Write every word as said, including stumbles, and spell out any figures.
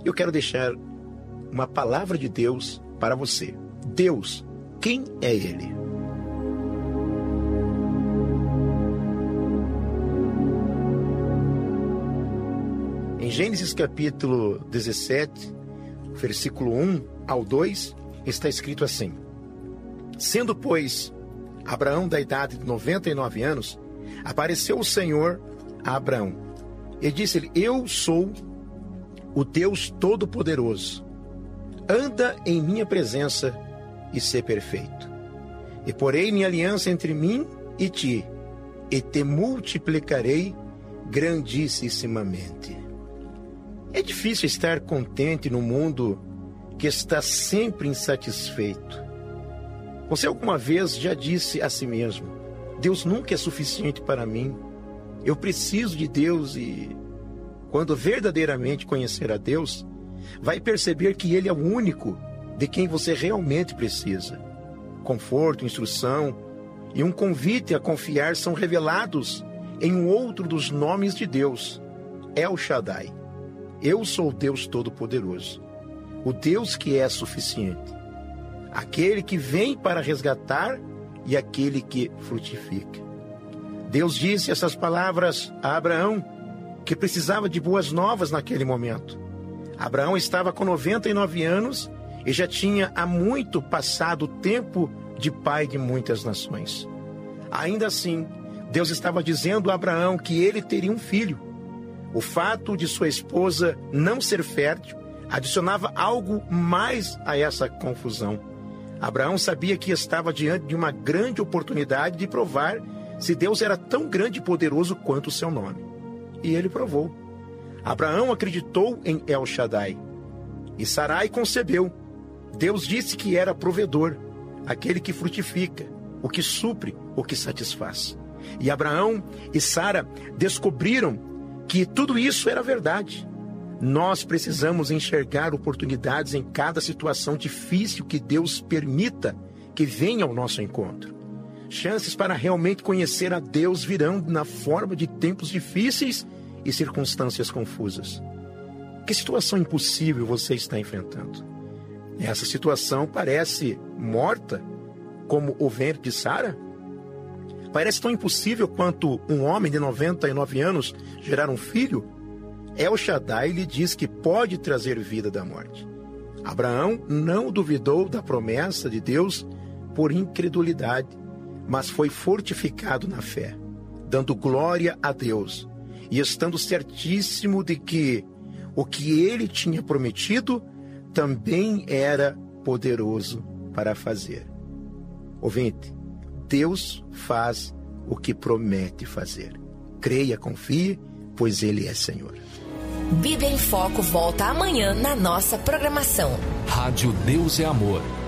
Eu quero deixar uma palavra de Deus para você. Deus, quem é Ele? Em Gênesis capítulo dezessete, versículo um ao dois, está escrito assim: Sendo, pois, Abraão da idade de noventa e nove anos, apareceu o Senhor a Abraão e disse-lhe: Eu sou o Deus Todo-Poderoso. Anda em minha presença e sê perfeito. E porei minha aliança entre mim e ti, e te multiplicarei grandissimamente. É difícil estar contente no mundo que está sempre insatisfeito. Você alguma vez já disse a si mesmo: Deus nunca é suficiente para mim, eu preciso de Deus? E quando verdadeiramente conhecer a Deus, vai perceber que Ele é o único de quem você realmente precisa. Conforto, instrução e um convite a confiar são revelados em um outro dos nomes de Deus, El Shaddai. Eu sou o Deus Todo-Poderoso, o Deus que é suficiente, aquele que vem para resgatar e aquele que frutifica. Deus disse essas palavras a Abraão, que precisava de boas novas naquele momento. Abraão estava com noventa e nove anos e já tinha há muito passado o tempo de pai de muitas nações. Ainda assim, Deus estava dizendo a Abraão que ele teria um filho. O fato de sua esposa não ser fértil adicionava algo mais a essa confusão. Abraão sabia que estava diante de uma grande oportunidade de provar se Deus era tão grande e poderoso quanto o seu nome. E ele provou. Abraão acreditou em El Shaddai. E Sarai concebeu. Deus disse que era provedor, aquele que frutifica, o que supre, o que satisfaz. E Abraão e Sara descobriram que tudo isso era verdade. Nós precisamos enxergar oportunidades em cada situação difícil que Deus permita que venha ao nosso encontro. Chances para realmente conhecer a Deus virão na forma de tempos difíceis e circunstâncias confusas. Que situação impossível você está enfrentando? Essa situação parece morta, como o ventre de Sara? Parece tão impossível quanto um homem de noventa e nove anos gerar um filho? El Shaddai lhe diz que pode trazer vida da morte. Abraão não duvidou da promessa de Deus por incredulidade, mas foi fortificado na fé, dando glória a Deus e estando certíssimo de que o que ele tinha prometido também era poderoso para fazer. Ouvinte, Deus faz o que promete fazer. Creia, confie, pois Ele é Senhor. Bíblia em Foco volta amanhã na nossa programação. Rádio Deus é Amor.